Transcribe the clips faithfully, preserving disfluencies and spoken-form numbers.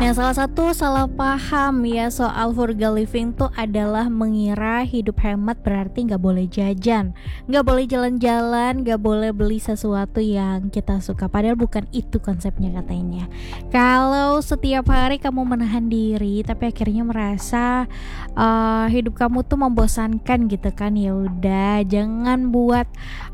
Nah, salah satu salah paham ya soal frugal living tuh adalah mengira hidup hemat berarti nggak boleh jajan, nggak boleh jalan-jalan, nggak boleh beli sesuatu yang kita suka. Padahal bukan itu konsepnya katanya. Kalau setiap hari kamu menahan diri, tapi akhirnya merasa uh, hidup kamu tuh membosankan gitu kan, ya udah jangan buat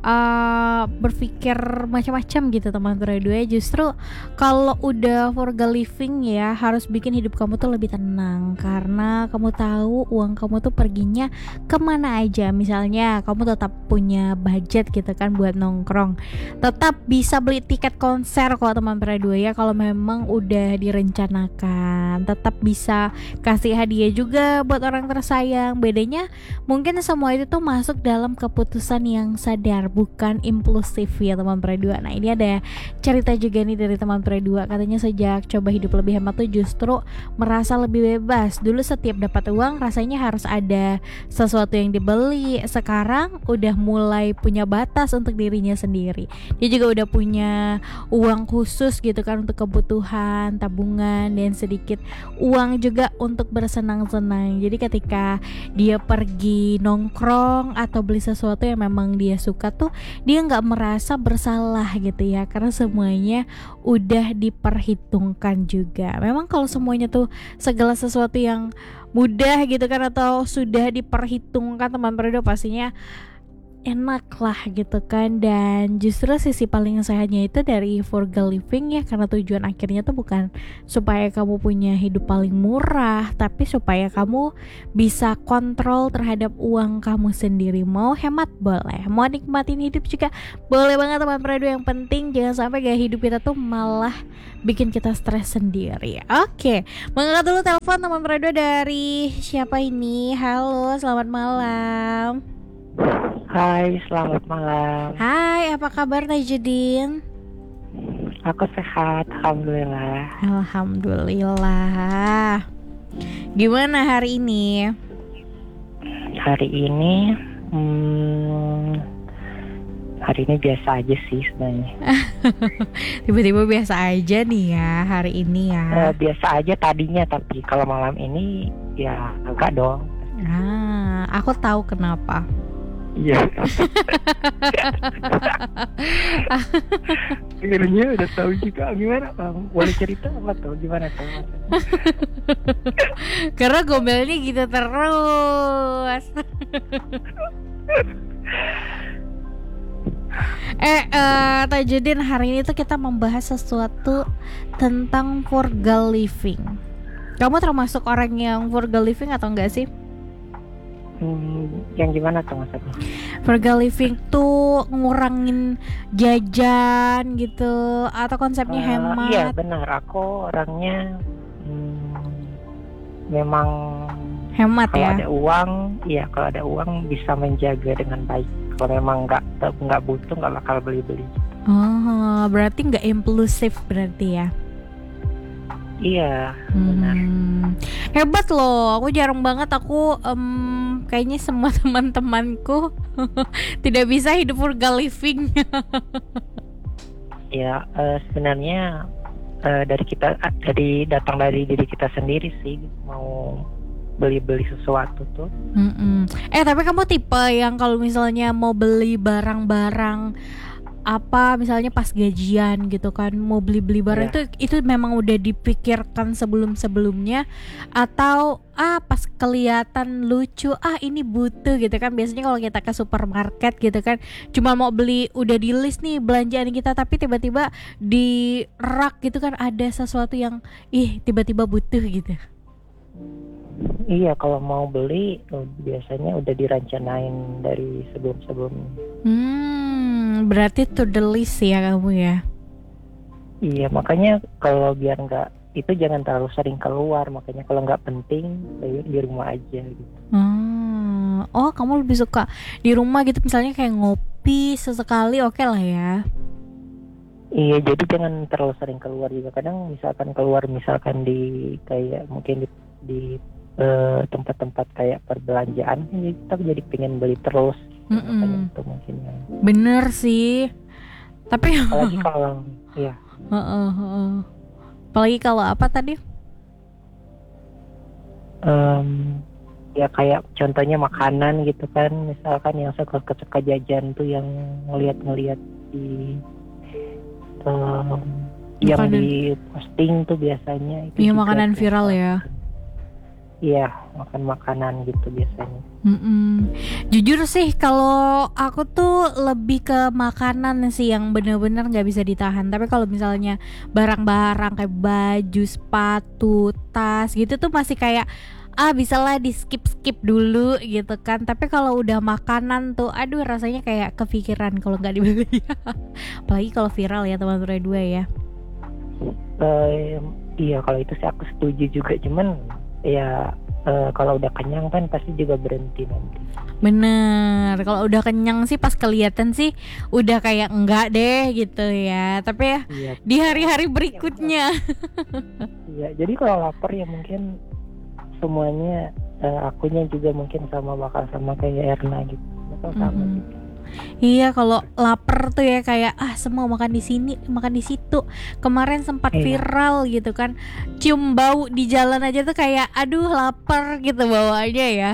uh, berpikir macam-macam gitu teman berdua. Justru kalau udah frugal living ya harus bikin hidup kamu tuh lebih tenang, karena kamu tahu uang kamu tuh perginya kemana aja. Misalnya kamu tetap punya budget gitu kan buat nongkrong, tetap bisa beli tiket konser kalau teman berdua ya, kalau memang udah direncanakan. Tetap bisa kasih hadiah juga buat orang tersayang. Bedanya mungkin semua itu tuh masuk dalam keputusan yang sadar, bukan impulsif ya teman berdua. Nah, ini ada cerita juga nih dari teman berdua, katanya sejak coba hidup lebih hemat tuh justru merasa lebih bebas. Dulu setiap dapat uang rasanya harus ada sesuatu yang dibeli. Sekarang udah mulai punya batas untuk dirinya sendiri. Dia juga udah punya uang khusus gitu kan untuk kebutuhan, tabungan, dan sedikit uang juga untuk bersenang-senang. Jadi ketika dia pergi nongkrong atau beli sesuatu yang memang dia suka tuh, dia nggak merasa bersalah gitu ya, karena semuanya udah diperhitungkan juga. Memang kalau semuanya tuh segala sesuatu yang mudah gitu kan atau sudah diperhitungkan teman berdua, pastinya enak lah gitu kan. Dan justru sisi paling sehatnya itu dari frugal living ya, karena tujuan akhirnya tuh bukan supaya kamu punya hidup paling murah, tapi supaya kamu bisa kontrol terhadap uang kamu sendiri. Mau hemat boleh, mau nikmatin hidup juga boleh banget teman berdua. Yang penting jangan sampai gaya hidup kita tuh malah bikin kita stres sendiri. Oke, mengangkat dulu telepon teman berdua. Dari siapa ini? Halo, selamat malam. Hai, selamat malam. Hai, apa kabar Tajudin? Aku sehat, alhamdulillah. Alhamdulillah. Gimana hari ini? Hari ini, hmm, hari ini biasa aja sih sebenarnya. Tiba-tiba biasa aja nih ya hari ini ya. Uh, biasa aja tadinya, tapi kalau malam ini ya agak dong. Ah, aku tahu kenapa. Iya. Akhirnya udah tahu juga. Gimana Bang? Boleh cerita apa tuh? Gimana tuh? Karena gombelnya gitu terus. Eh, uh, Tajudin, hari ini tuh kita membahas sesuatu tentang frugal living. Kamu termasuk orang yang frugal living atau enggak sih? Hmm, yang gimana tuh maksudnya? Frugal living tuh ngurangin jajan gitu atau konsepnya Uh, hemat? Iya benar, aku orangnya hmm, memang Hemat kalau ya. ada uang, iya kalau ada uang bisa menjaga dengan baik. Kalau memang nggak nggak butuh nggak bakal beli-beli. Oh, berarti nggak impulsif berarti ya? Iya benar. Hmm, hebat loh. Aku jarang banget. Aku um, kayaknya semua teman-temanku tidak bisa hidup frugal living. Ya uh, sebenarnya uh, dari kita uh, dari datang dari diri kita sendiri sih, mau beli-beli sesuatu tuh. Mm-mm. Eh tapi kamu tipe yang kalau misalnya mau beli barang-barang apa, misalnya pas gajian gitu kan, mau beli-beli barang Ya. itu itu memang udah dipikirkan sebelum-sebelumnya, atau ah pas kelihatan lucu ah ini butuh gitu kan. Biasanya kalau kita ke supermarket gitu kan cuma mau beli, udah di list nih belanjaan kita, tapi tiba-tiba di rak gitu kan ada sesuatu yang ih tiba-tiba butuh gitu. Iya kalau mau beli uh, biasanya udah dirancanain dari sebelum-sebelumnya. Hmm, berarti to the list ya kamu ya. Iya makanya kalau biar nggak itu jangan terlalu sering keluar, makanya kalau nggak penting di, di rumah aja gitu. Hmm. Oh, kamu lebih suka di rumah gitu, misalnya kayak ngopi sesekali oke lah ya. Iya jadi jangan terlalu sering keluar juga. Kadang misalkan keluar misalkan di kayak mungkin di, di uh, tempat-tempat kayak perbelanjaan, jadi kita jadi pengen beli terus. Makanya itu mungkin ya. Bener sih. Tapi Apalagi kalau ya Heeh, heeh. Apalagi kalau apa tadi? em, ya kayak contohnya makanan gitu kan, misalkan yang suka suka jajan tuh yang ngeliat-ngeliat di em, yang Makanan, di posting tuh biasanya iya itu juga makanan tuh viral salah ya. satu. Iya, makan makanan gitu biasanya. Mm-mm. Jujur sih kalau aku tuh lebih ke makanan sih yang bener-bener nggak bisa ditahan. Tapi kalau misalnya barang-barang kayak baju, sepatu, tas gitu tuh masih kayak ah bisa lah di skip skip dulu gitu kan. Tapi kalau udah makanan tuh aduh rasanya kayak kepikiran kalau nggak dibeli. Apalagi kalau viral ya teman-teman dua ya. Eh, iya kalau itu sih aku setuju juga, cuman ya eh, kalau udah kenyang kan pasti juga berhenti nanti. Bener, kalau udah kenyang sih pas kelihatan sih udah kayak enggak deh gitu ya. Tapi ya Iya. di hari-hari Iya, benar. berikutnya. Iya, jadi kalau lapar ya mungkin semuanya, eh, akunya juga mungkin sama bakal sama kayak Erna gitu, bakal sama Mm-mm. juga. Iya, kalau lapar tuh ya kayak ah semua makan di sini, makan di situ. Kemarin sempat Iya, viral gitu kan. Cium bau di jalan aja tuh kayak aduh lapar gitu bawaannya ya.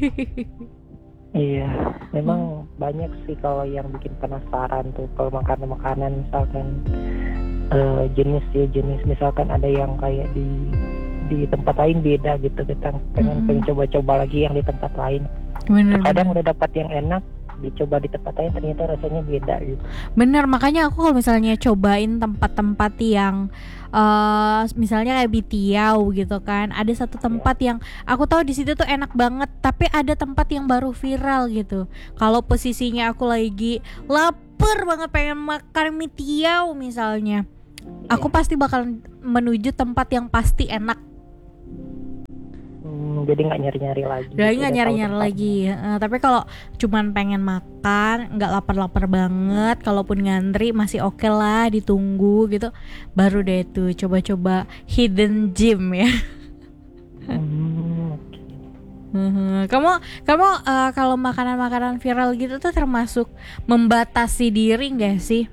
iya, Hmm. memang banyak sih kalau yang bikin penasaran tuh kalau makan makanan misalkan, eh, jenis ya jenis misalkan ada yang kayak di di tempat lain beda gitu, kita pengen Mm-mm. pengen coba-coba lagi yang di tempat lain. Terkadang Bener-bener. udah dapat yang enak, dicoba di tempat lain ternyata rasanya beda gitu. Bener, makanya aku kalau misalnya cobain tempat-tempat yang eh misalnya kayak Bitiau gitu kan, ada satu Ya. tempat yang aku tahu di situ tuh enak banget, tapi ada tempat yang baru viral gitu. Kalau posisinya aku lagi lapar banget pengen makan mie tiaw misalnya, aku Iya. pasti bakal menuju tempat yang pasti enak. Hmm, jadi nggak nyari-nyari lagi Udah gitu, nggak udah tahu nyari-nyari tempatnya. lagi. Eh, tapi kalau cuman pengen makan, nggak lapar-lapar banget, kalaupun ngantri masih oke lah, ditunggu gitu. Baru deh tuh coba-coba hidden gem ya. Hmm, oke. Mhm. Kamu kamu eh, kalau makanan-makanan viral gitu tuh termasuk membatasi diri nggak sih?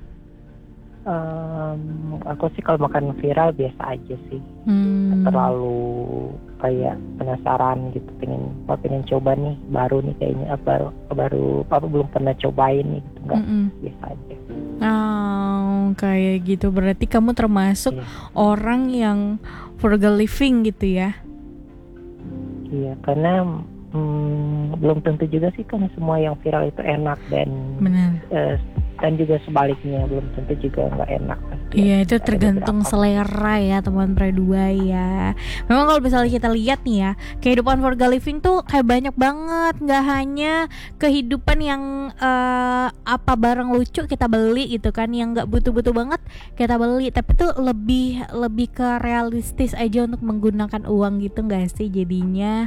Em, aku sih kalau makan viral biasa aja sih, nggak Hmm. terlalu kayak penasaran gitu, pengen apa pengen coba nih baru nih kayaknya apa baru apa belum pernah cobain nih gitu, nggak, Mm-mm. biasa aja. Oh, kayak gitu. Berarti kamu termasuk Iya, orang yang frugal living gitu ya? iya karena hmm, belum tentu juga sih kan semua yang viral itu enak, dan Benar. eh, dan juga sebaliknya belum tentu juga nggak enak pasti Iya, itu ada tergantung beberapa. selera ya teman berdua ya. Memang kalau misalnya kita lihat nih ya, kehidupan frugal living tuh kayak banyak banget. Nggak hanya kehidupan yang eh, apa barang lucu kita beli gitu kan, yang nggak butuh-butuh banget kita beli. Tapi tuh lebih lebih ke realistis aja untuk menggunakan uang gitu nggak sih jadinya?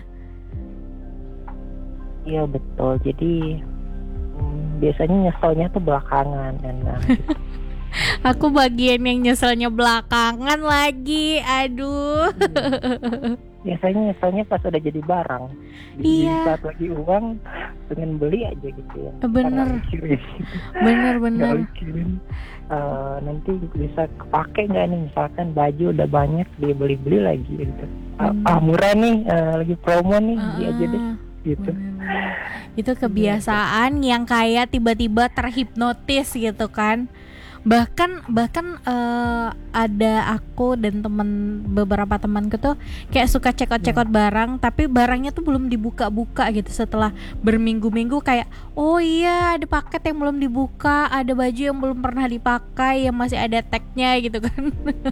Iya betul, jadi hmm, biasanya nyeselnya tuh belakangan enak. Aku bagian yang nyeselnya belakangan lagi. Aduh. Biasanya nyeselnya pas udah jadi barang, di Iya, saat lagi uang pengen beli aja gitu ya, kita nggak bener, mikirin nggak bener-bener. mikirin eh, nanti bisa kepake nggak nih, misalkan baju udah banyak dibeli-beli lagi gitu, ah, Bener. ah, murah nih, eh, lagi promo nih, beli aja deh Heeh. gitu. Bener-bener. Itu Iya, kebiasaan yang kayak tiba-tiba terhipnotis gitu kan. Bahkan bahkan eh, ada aku dan temen beberapa temanku tuh kayak suka cekot-cekot barang, tapi barangnya tuh belum dibuka-buka gitu. Setelah berminggu-minggu kayak oh iya ada paket yang belum dibuka, ada baju yang belum pernah dipakai yang masih ada tagnya gitu kan.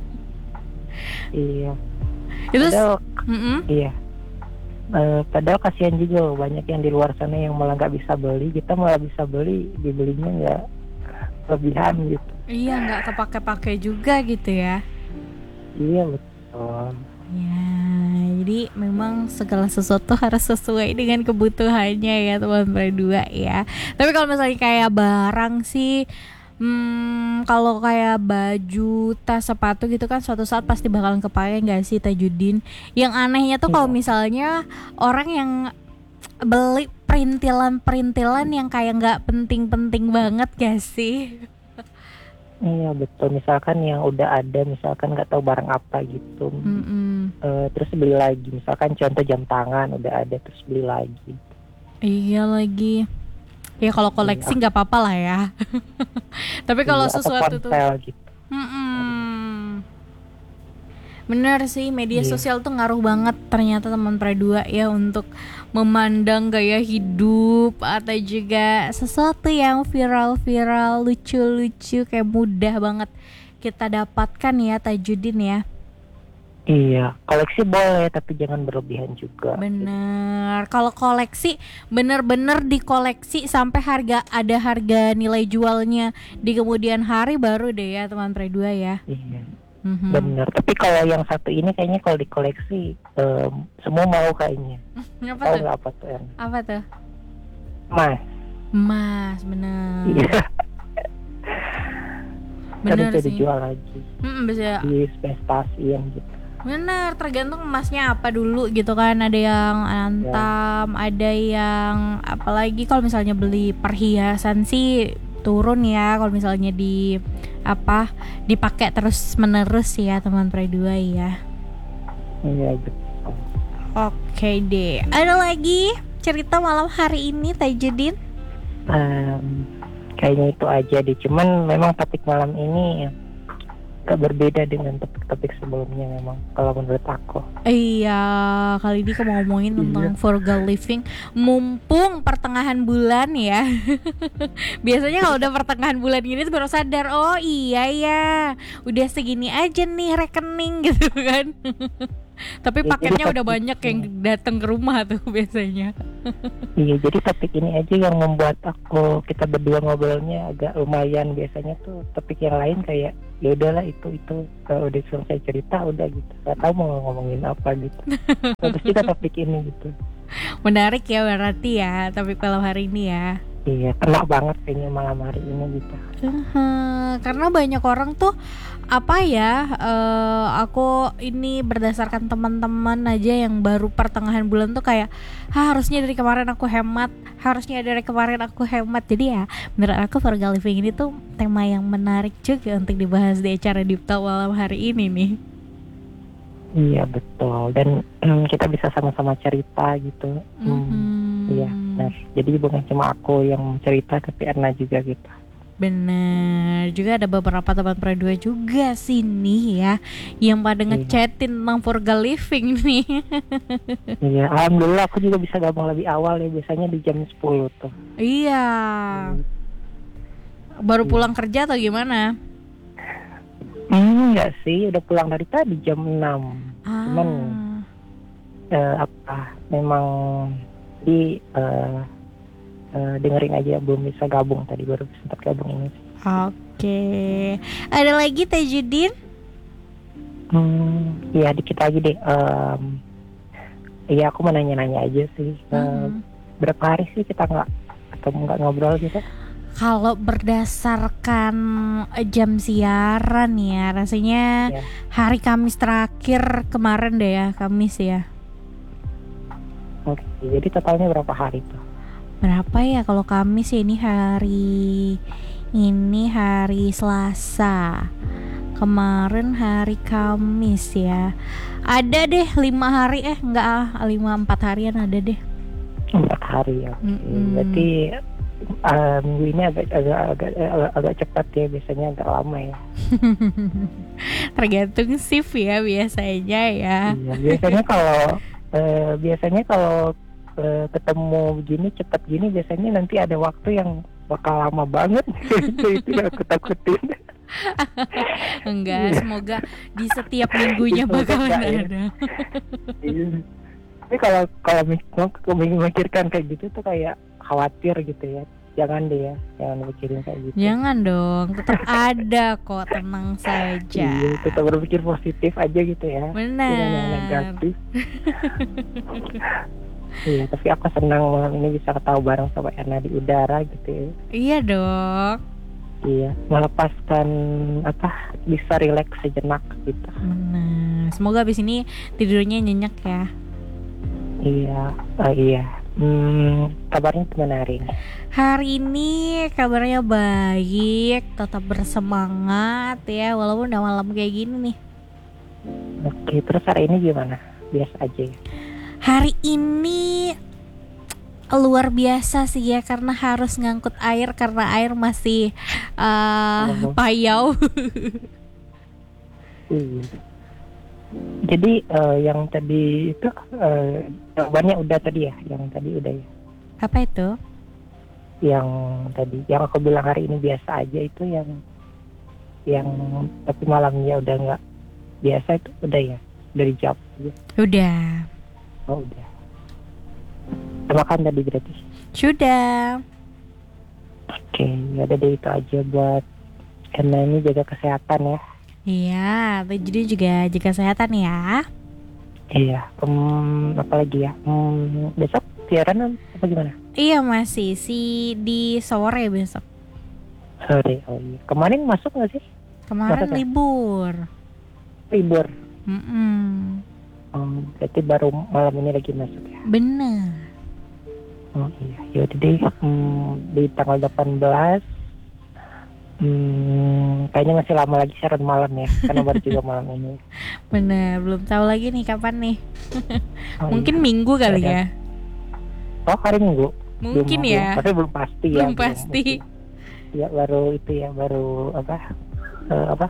iya. Itu s- Padahal mm-mm. iya. Eh, padahal kasihan juga loh, banyak yang di luar sana yang malah nggak bisa beli, kita malah bisa beli, dibelinya nggak kelebihan gitu. Iya nggak kepake-pake juga gitu ya. Iya betul. Ya, jadi memang segala sesuatu harus sesuai dengan kebutuhannya ya teman berdua ya. Tapi kalau misalnya kayak barang sih, hmm, kalau kayak baju, tas, sepatu gitu kan suatu saat pasti bakalan kepake nggak sih Tajudin? Yang anehnya tuh kalau Iya. misalnya orang yang beli perintilan-perintilan yang kayak nggak penting-penting banget gak sih? Iya betul, misalkan yang udah ada, misalkan nggak tahu barang apa gitu, Mm-mm. eh, terus beli lagi, misalkan contoh jam tangan udah ada terus beli lagi. Iya lagi. Ya kalau koleksi Iya, nggak apa-apa lah ya. Tapi kalau iya atau sesuatu tuh, ponsel gitu. mm-mm. Bener sih, media Iya, sosial tuh ngaruh banget ternyata teman Pradua ya untuk memandang gaya hidup atau juga sesuatu yang viral-viral, lucu-lucu kayak mudah banget kita dapatkan ya Tajudin ya. iya, koleksi boleh tapi jangan berlebihan juga. Bener. Kalau koleksi bener-bener dikoleksi sampai harga ada harga nilai jualnya di kemudian hari baru deh ya teman Pradua ya. Iya, Mhm. benar. Tapi kalau yang satu ini kayaknya kalau dikoleksi em, semua mau kayaknya. Apa Tahu tuh? nggak apa tuh, Ern? Apa tuh? Mas. Emas, bener. Iya, kan Bener bisa sih. dijual lagi, Mm, bisa. diinvestasiin gitu. Bener, tergantung emasnya apa dulu gitu kan. Ada yang antam, ada yang apalagi kalau misalnya beli perhiasan sih turun ya. Kalau misalnya di apa dipakai terus menerus ya teman Pradua ya. Iya betul. Oke deh. Ada lagi cerita malam hari ini Tajudin? Em, kayaknya itu aja deh. Cuman memang topik malam ini agak berbeda dengan topik-topik sebelumnya memang kalau menurut aku. Iya, kali ini kita mau ngomongin tentang Iya. frugal living. Mumpung pertengahan bulan ya. Biasanya kalau udah pertengahan bulan gini tuh baru sadar, oh iya ya, udah segini aja nih rekening gitu kan. Tapi Ya, paketnya jadi udah topik- banyak yang datang ke rumah tuh biasanya. Iya, jadi topik ini aja yang membuat aku kita berdua ngobrolnya agak lumayan. Biasanya tuh topik yang lain kayak ya udahlah itu itu kalau udah selesai cerita udah gitu. Gak tahu mau ngomongin apa gitu. Terus kita topik ini gitu. Menarik ya berarti ya topik malam hari ini ya. Iya, kena banget kayaknya malam hari ini gitu. Uh, karena banyak orang tuh apa ya, eh, aku ini berdasarkan teman-teman aja yang baru pertengahan bulan tuh kayak "Hah, harusnya dari kemarin aku hemat, harusnya dari kemarin aku hemat." Jadi ya menurut aku frugal living ini tuh tema yang menarik juga untuk dibahas di acara Deep Talk malam hari ini nih. Iya betul. Dan mm, kita bisa sama-sama cerita gitu. Hmm, Mhm. Iya. Nah, jadi bukan cuma aku yang cerita tapi Erna juga gitu. Bener, juga ada beberapa teman Pradua juga sini ya yang pada Iya. ngechatin tentang frugal living nih. Iya, alhamdulillah aku juga bisa gabung lebih awal ya, biasanya di jam sepuluh tuh. Iya. Baru Iya. pulang kerja atau gimana? Hmm, enggak sih, udah pulang dari tadi jam enam. Ah. Cuman eh, apa? Memang di eh, eh, dengerin aja, belum bisa gabung tadi, baru sempat gabung ini. Oke. Ada lagi Tajudin? Hmm, iya dikit lagi deh. Em, Iya, aku mau nanya-nanya aja sih. Eh, Mhm. Berapa hari sih kita nggak ketemu, nggak ngobrol gitu? Kalau berdasarkan eh, jam siaran ya, rasanya Ya. hari Kamis terakhir kemarin deh ya, Kamis ya. Oke, jadi totalnya berapa hari tuh? Berapa ya kalau Kamis ya, ini hari ini hari Selasa. Kemarin hari Kamis ya. Ada deh lima hari eh enggak ah, lima empat harian ada deh. Empat hari ya. Oke. Mm-mm. Berarti eh, minggu ini agak agak agak agak, agak cepat ya, biasanya agak lama ya. Tergantung shift ya biasanya ya. Iya, biasanya kalau eh, biasanya kalau eh, ketemu begini cepat gini, biasanya nanti ada waktu yang bakal lama banget. itu itu yang aku takutin. Enggak, semoga di setiap minggunya Semoga bakalan enggak ya. ada. Iya. Tapi kalau kalau mik- memikirkan kayak gitu tuh kayak khawatir gitu ya. Jangan deh ya, jangan mikirin kayak gitu. Jangan dong, tetap ada kok, tenang saja. Iya, tetap berpikir positif aja gitu ya. Jangan yang Benar. negatif. Iya, tapi aku senang malam ini bisa ketawa bareng sama Erna di udara gitu ya. Iya dong. Iya, melepaskan apa, bisa rileks sejenak gitu. Benar. Semoga abis ini tidurnya nyenyak ya. Iya, oh iya. Hmm, kabarnya gimana hari ini? Hari ini kabarnya baik, tetap bersemangat ya, walaupun udah malam kayak gini nih. Oke, terus hari ini gimana? Biasa aja ya? Hari ini luar biasa sih ya, karena harus ngangkut air karena air masih uh, Oh, payau. iya. Jadi eh, yang tadi itu eh, jawabannya udah tadi ya? Yang tadi udah ya? Apa itu? Yang tadi, yang aku bilang hari ini biasa aja itu yang yang tapi malamnya udah nggak biasa itu udah ya? Udah dijawab ya? Udah. Oh udah. Makan tadi berarti. Sudah. Oke, ya udah deh itu aja buat karena ini jaga kesehatan ya. Iya, jadi juga jaga kesehatan ya. Iya, um, apalagi ya? Um, besok siaran apa gimana? Iya, masih sih di sore besok. Sorry, oh iya. Kemarin masuk nggak sih? Kemarin Masuk ya? libur. Libur. Mm-mm. Um, berarti baru malam ini lagi masuk ya? Bener. Oh iya, yaudah deh. Um, di tanggal delapan belas. Hmm, kayaknya masih lama lagi siaran malam ya, karena baru juga malam ini. Bener, belum tahu lagi nih kapan nih. Oh, Mungkin iya. minggu kali Ada. ya. Oh hari Minggu. Mungkin belum, ya. Belum, tapi belum pasti ya. Belum pasti. Ya baru itu ya, baru apa? Uh, apa?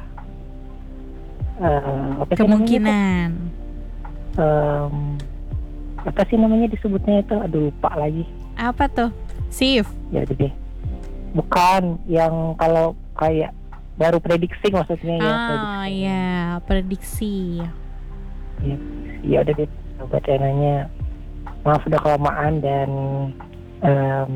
Uh, apa sih namanya itu? Kemungkinan. Um, apa sih namanya disebutnya itu? Aduh lupa lagi. Apa tuh? Shift. Ya udah deh. Bukan yang kalau kayak baru prediksi maksudnya ya. Ah prediksi. ya, prediksi. Ya, ya udah deh. Buat nanya. Maaf udah kelamaan dan um,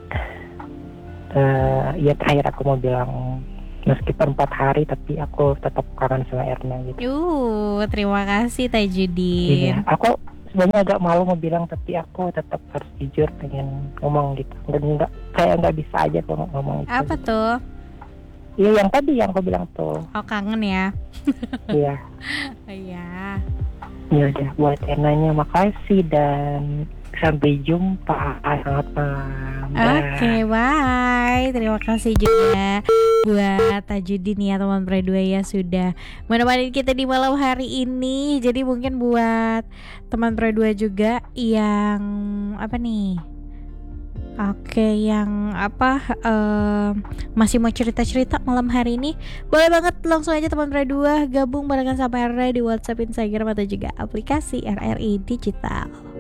uh, ya terakhir aku mau bilang meskipun empat hari tapi aku tetap kangen sama Erna gitu. Uh, terima kasih Tajudin. Iya, aku sebenarnya agak malu mau bilang tapi aku tetap harus jujur pengen ngomong gitu. Dan nggak kayak nggak bisa aja kalau ngomong itu. Apa tuh? Iya yang tadi yang aku bilang tuh. Oh, kangen ya. Iya. Iya. Ya udah buat Ernanya makasih dan sampai jumpa. Selamat malam. Oke, bye. Terima kasih juga buat Tajudin ya, teman Pre dua ya, sudah menemani kita di malam hari ini. Jadi mungkin buat teman Pre dua juga yang apa nih? Oke, yang apa eh, masih mau cerita-cerita malam hari ini, boleh banget langsung aja teman Pre dua gabung barengan sama R R di WhatsApp, Instagram atau juga aplikasi R R I Digital.